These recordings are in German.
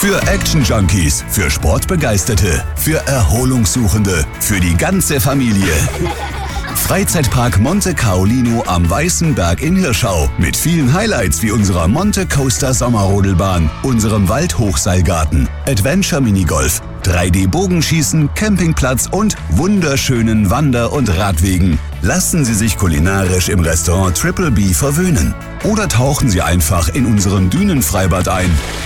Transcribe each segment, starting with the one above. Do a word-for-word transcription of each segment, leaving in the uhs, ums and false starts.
Für Action-Junkies, für Sportbegeisterte, für Erholungssuchende, für die ganze Familie. Freizeitpark Monte Caolino am Weißen Berg in Hirschau mit vielen Highlights wie unserer Monte Coaster Sommerrodelbahn, unserem Waldhochseilgarten, Adventure Minigolf, drei D Bogenschießen, Campingplatz und wunderschönen Wander- und Radwegen. Lassen Sie sich kulinarisch im Restaurant Triple B verwöhnen oder tauchen Sie einfach in unseren Dünenfreibad ein.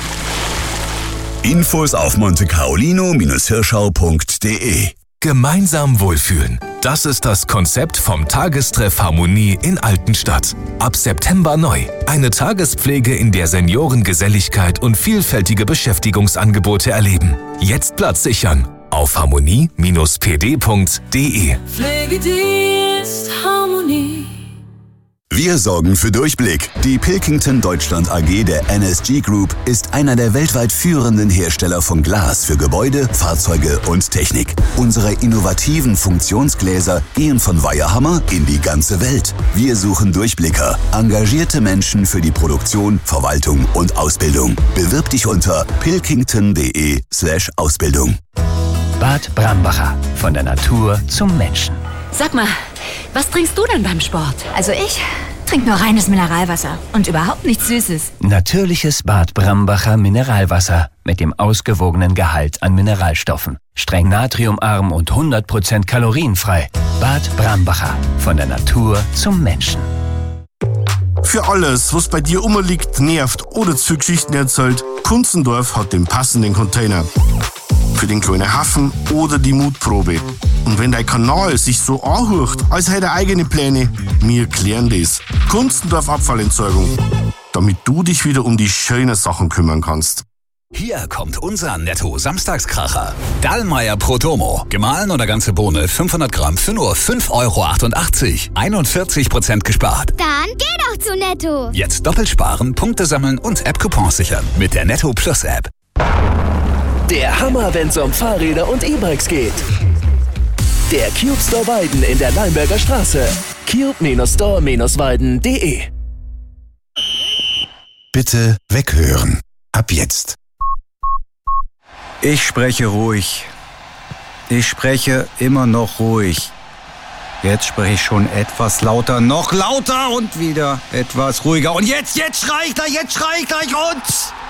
Infos auf monte caolino Hirschau punkt de. Gemeinsam wohlfühlen. Das ist das Konzept vom Tagestreff Harmonie in Altenstadt. Ab September neu. Eine Tagespflege, in der Senioren Geselligkeit und vielfältige Beschäftigungsangebote erleben. Jetzt Platz sichern. Auf harmonie Bindestrich p d punkt de. Pflegedienst Harmonie. Wir sorgen für Durchblick. Die Pilkington Deutschland A G der N S G Group ist einer der weltweit führenden Hersteller von Glas für Gebäude, Fahrzeuge und Technik. Unsere innovativen Funktionsgläser gehen von Weierhammer in die ganze Welt. Wir suchen Durchblicker, engagierte Menschen für die Produktion, Verwaltung und Ausbildung. Bewirb dich unter pilkington.de slash Ausbildung. Bad Brambacher. Von der Natur zum Menschen. Sag mal, was trinkst du denn beim Sport? Also ich trinke nur reines Mineralwasser und überhaupt nichts Süßes. Natürliches Bad Brambacher Mineralwasser mit dem ausgewogenen Gehalt an Mineralstoffen. Streng natriumarm und hundert Prozent kalorienfrei. Bad Brambacher. Von der Natur zum Menschen. Für alles, was bei dir umliegt, nervt oder zu Geschichten erzählt, Kunzendorf hat den passenden Container. Für den kleinen Hafen oder die Mutprobe. Und wenn dein Kanal sich so anhört, als hätte er eigene Pläne, wir klären das. Kunstendorf Abfallentsorgung. Damit du dich wieder um die schönen Sachen kümmern kannst. Hier kommt unser Netto-Samstagskracher. Dallmayr Protomo. Gemahlen oder ganze Bohne fünfhundert Gramm für nur fünf Euro achtundachtzig. einundvierzig Prozent gespart. Dann geh doch zu Netto. Jetzt doppelt sparen, Punkte sammeln und App-Coupons sichern. Mit der Netto Plus App. Der Hammer, wenn's um Fahrräder und E-Bikes geht. Der Cube Store Weiden in der Leimberger Straße. cube Store Weiden punkt de. Bitte weghören. Ab jetzt. Ich spreche ruhig. Ich spreche immer noch ruhig. Jetzt spreche ich schon etwas lauter, noch lauter und wieder etwas ruhiger. Und jetzt, jetzt schrei ich gleich, jetzt schrei ich gleich und...